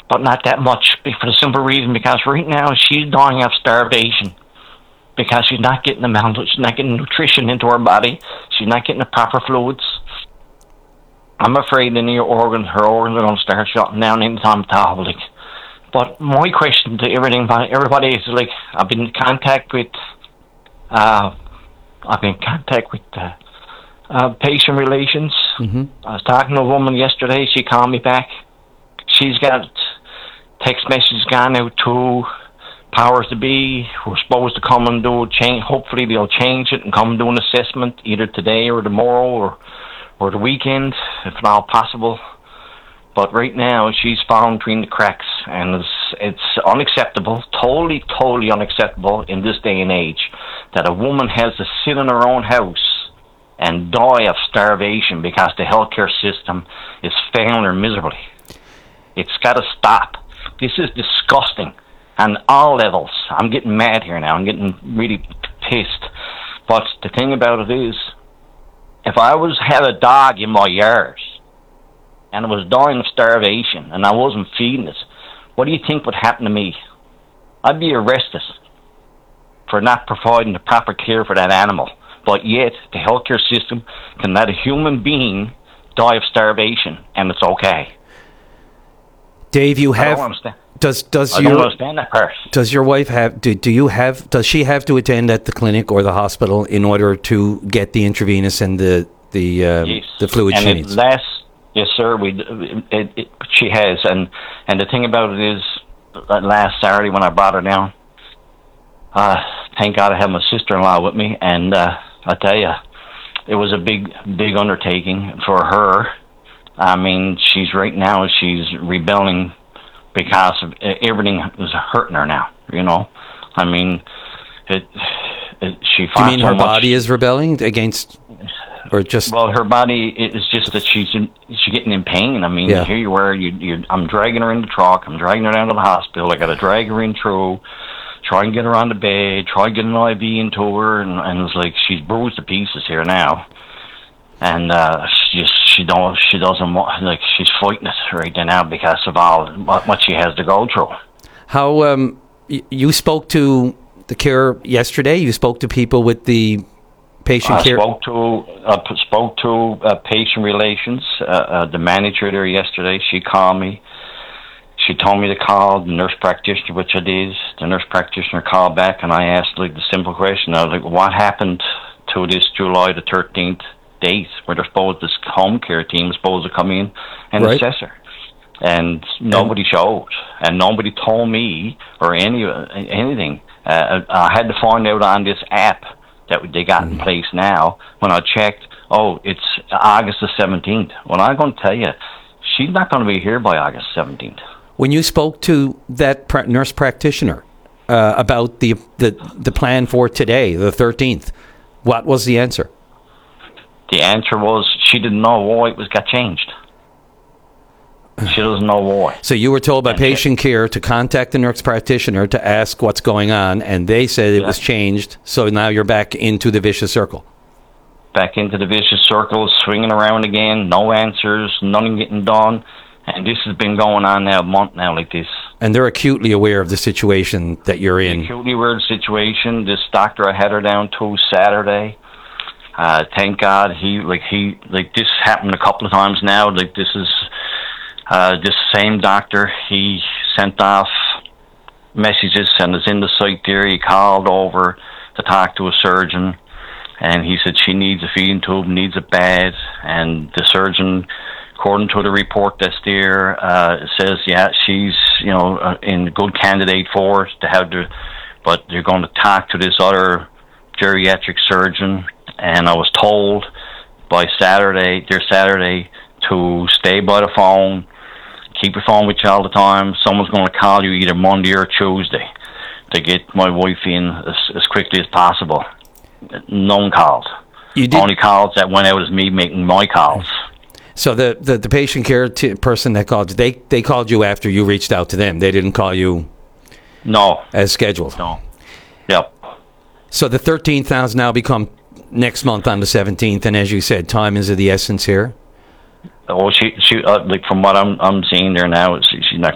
but not that much, for the simple reason because right now she's dying of starvation because she's not getting she's not getting nutrition into her body, she's not getting the proper fluids. I'm afraid her organs are going to start shutting down anytime at all. Like. But my question to everybody is like, I've been in contact with patient relations. Mm-hmm. I was talking to a woman yesterday. She called me back. She's got text messages gone out to powers to be who are supposed to come and do a change. Hopefully they'll change it and come and do an assessment either today or tomorrow or the weekend, if at all possible. But right now she's fallen between the cracks, and it's unacceptable, totally unacceptable in this day and age that a woman has to sit in her own house and die of starvation because the healthcare system is failing her miserably. It's got to stop. This is disgusting on all levels. I'm getting mad here now. I'm getting really pissed. But the thing about it is, if I had a dog in my yard and it was dying of starvation and I wasn't feeding it, what do you think would happen to me? I'd be arrested for not providing the proper care for that animal. But yet, the healthcare system can let a human being die of starvation, and it's okay. Dave, you have. I don't understand. I don't understand that part. Does your wife have? Do you have? Does she have to attend at the clinic or the hospital in order to get the intravenous and the fluid she needs? Yes, sir. She has, and the thing about it is, last Saturday when I brought her down, thank God I have my sister-in-law with me, and I tell you, it was a big undertaking for her. I mean, she's rebelling because of everything is hurting her now. You know, I mean, she. Do you mean her body is rebelling against? Or just her body is just that she's getting in pain. I mean, Here you are. I'm dragging her in the truck. I'm dragging her down to the hospital. I got to drag her in through, try and get her on the bed, try and get an IV into her, and it's like she's bruised to pieces here now. And she doesn't want, like, she's fighting it right now because of all what she has to go through. How you spoke to the care yesterday? You spoke to people with the patient care. I spoke to patient relations. The manager there yesterday. She called me. She told me to call the nurse practitioner, which I did. The nurse practitioner called back, and I asked the simple question. I was like, "What happened to this July the 13th date where this home care team is supposed to come in and assess her?" And nobody showed, and nobody told me or anything. I had to find out on this app that they got in place now. When I checked, it's August the 17th. Well, I'm going to tell you, she's not going to be here by August 17th. When you spoke to that nurse practitioner about the plan for today, the 13th, what was the answer? The answer was she didn't know why it got changed. She doesn't know why. So you were told by patient care to contact the nurse practitioner to ask what's going on, and they said it was changed, so now you're back into the vicious circle. Back into the vicious circle, swinging around again, no answers, nothing getting done, and this has been going on now a month now like this. And they're acutely aware of the situation that you're in. Acutely aware of the situation. This doctor I had her down to Saturday, thank God, this happened a couple of times now, this is... this same doctor, he sent off messages and is in the site there. He called over to talk to a surgeon, and he said she needs a feeding tube, needs it bad. And the surgeon, according to the report that's there, says, she's in good candidate for it to have but they're going to talk to this other geriatric surgeon. And I was told by Saturday to stay by the phone. Keep your phone with you all the time. Someone's going to call you either Monday or Tuesday to get my wife in as quickly as possible. No one called. Only calls that went out is me making my calls. So the patient care person that called, they called you after you reached out to them. They didn't call you. No. As scheduled. No. Yep. So the 13th has now become next month on the 17th, and as you said, time is of the essence here. She from what I'm seeing there now, she's not